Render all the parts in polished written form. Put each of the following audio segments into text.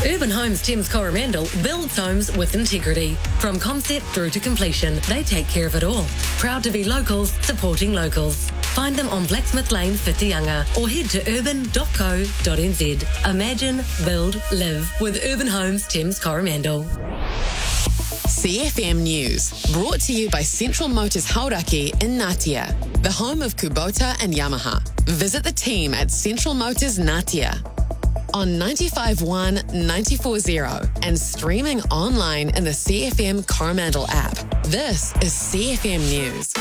Urban Homes Thames Coromandel builds homes with integrity. From concept through to completion, they take care of it all. Proud to be locals, supporting locals. Find them on Blacksmith Lane, Whitianga, or head to urban.co.nz. Imagine, build, live with Urban Homes Thames Coromandel. CFM News, brought to you by Central Motors Hauraki in Ngatea, the home of Kubota and Yamaha. Visit the team at Central Motors Ngatea. On 95.1, 94.0 and streaming online in the CFM Coromandel app. This is CFM News.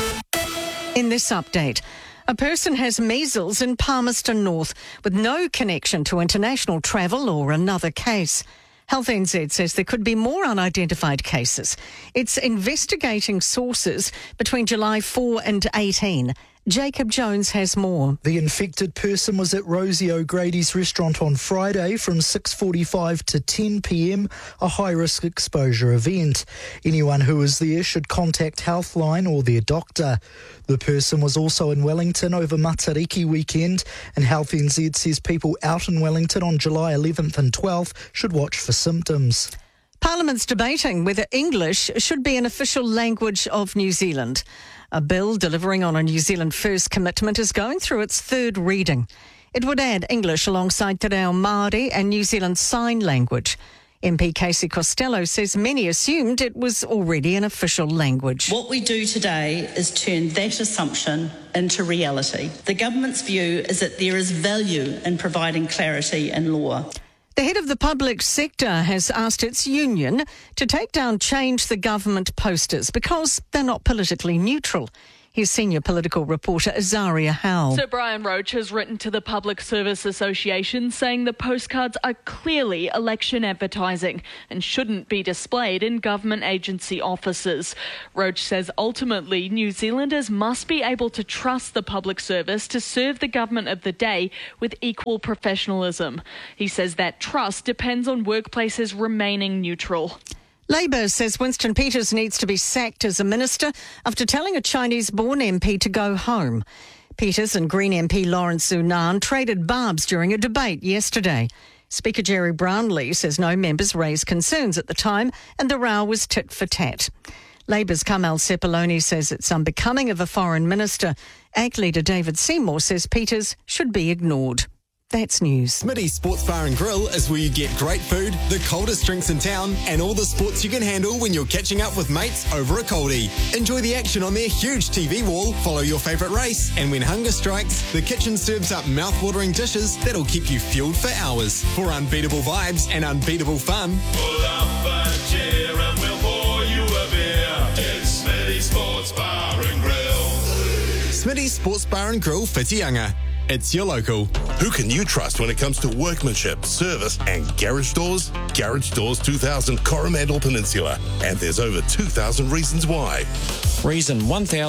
In this update, a person has measles in Palmerston North with no connection to international travel or another case. Health NZ says there could be more unidentified cases. It's investigating sources between July 4 and 18. Jacob Jones has more. The infected person was at Rosie O'Grady's restaurant on Friday from 6:45 to 10 p.m, a high-risk exposure event. Anyone who is there should contact Healthline or their doctor. The person was also in Wellington over Matariki weekend, and Health NZ says people out in Wellington on July 11th and 12th should watch for symptoms. Parliament's debating whether English should be an official language of New Zealand. A bill delivering on a New Zealand First commitment is going through its third reading. It would add English alongside Te Reo Māori and New Zealand Sign Language. MP Casey Costello says many assumed it was already an official language. What we do today is turn that assumption into reality. The government's view is that there is value in providing clarity in law. The head of the public sector has asked its union to take down Change the Government posters because they're not politically neutral. Here's senior political reporter Azaria Howell. Sir Brian Roach has written to the Public Service Association saying the postcards are clearly election advertising and shouldn't be displayed in government agency offices. Roach says ultimately New Zealanders must be able to trust the public service to serve the government of the day with equal professionalism. He says that trust depends on workplaces remaining neutral. Labour says Winston Peters needs to be sacked as a minister after telling a Chinese-born MP to go home. Peters and Green MP Lawrence Unan traded barbs during a debate yesterday. Speaker Jerry Brownlee says no members raised concerns at the time and the row was tit for tat. Labour's Carmel Sepuloni says it's unbecoming of a foreign minister. ACT leader David Seymour says Peters should be ignored. That's news. Smitty's Sports Bar and Grill is where you get great food, the coldest drinks in town, and all the sports you can handle when you're catching up with mates over a coldie. Enjoy the action on their huge TV wall, follow your favourite race, and when hunger strikes, the kitchen serves up mouth-watering dishes that'll keep you fueled for hours. For unbeatable vibes and unbeatable fun, pull up a chair and we'll pour you a beer. It's Smitty's Sports Bar and Grill. Smitty's Sports Bar and Grill, Whitianga. It's your local. Who can you trust when it comes to workmanship, service and garage doors? Garage Doors 2000 Coromandel Peninsula. And there's over 2,000 reasons why. Reason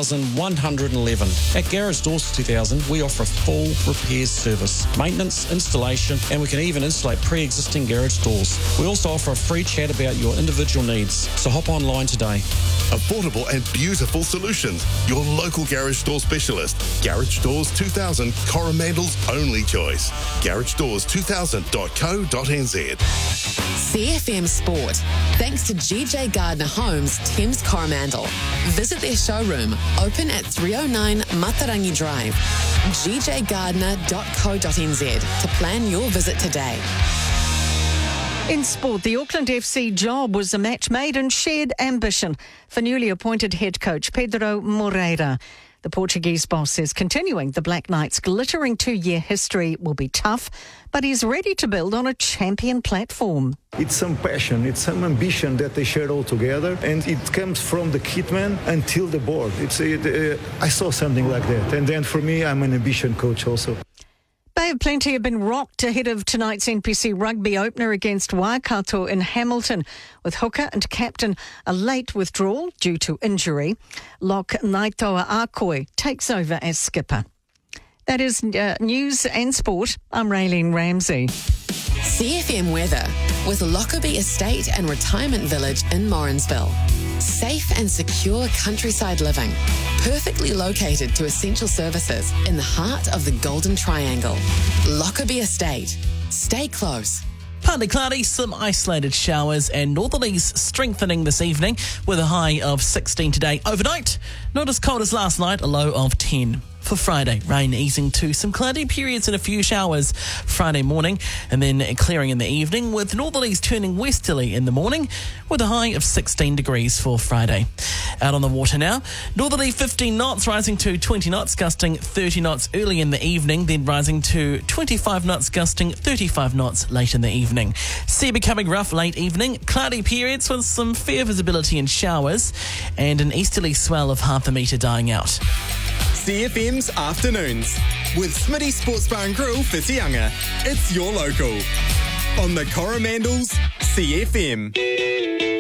1111. At Garage Doors 2000, we offer a full repairs service, maintenance, installation, and we can even insulate pre-existing garage doors. We also offer a free chat about your individual needs, so hop online today. Affordable and beautiful solutions. Your local garage door specialist. Garage Doors 2000, Coromandel's only choice. GarageDoors2000.co.nz. CFM Sport. Thanks to GJ Gardner Homes, Thames Coromandel. Visit their showroom, open at 309 Matarangi Drive. gjgardner.co.nz to plan your visit today. In sport, the Auckland FC job was a match made in shared ambition for newly appointed head coach Pedro Moreira. The Portuguese boss says continuing the Black Knights' glittering 2-year history will be tough, but he's ready to build on a champion platform. It's some passion, it's some ambition that they share all together, and it comes from the kitman until the board. I saw something like that, and then for me, I'm an ambition coach also. Bay of Plenty have been rocked ahead of tonight's NPC rugby opener against Waikato in Hamilton, with hooker and captain a late withdrawal due to injury. Lock Naitoa Akoi takes over as skipper. That is news and sport. I'm Raylene Ramsey. CFM weather with Lockerbie Estate and Retirement Village in Morrinsville. Safe and secure countryside living, perfectly located to essential services in the heart of the Golden Triangle. Lockerbie Estate. Stay close. Partly cloudy, some isolated showers and northerlies strengthening this evening with a high of 16 today. Overnight, not as cold as last night, a low of 10. For Friday, rain easing to some cloudy periods and a few showers Friday morning and then clearing in the evening with northerlies turning westerly in the morning with a high of 16 degrees for Friday. Out on the water now, northerly 15 knots rising to 20 knots, gusting 30 knots early in the evening, then rising to 25 knots, gusting 35 knots late in the evening. Sea becoming rough late evening, cloudy periods with some fair visibility and showers and an easterly swell of half a metre dying out. CFM's Afternoons with Smitty Sports Bar and Grill, Whitianga. It's your local on the Coromandels CFM.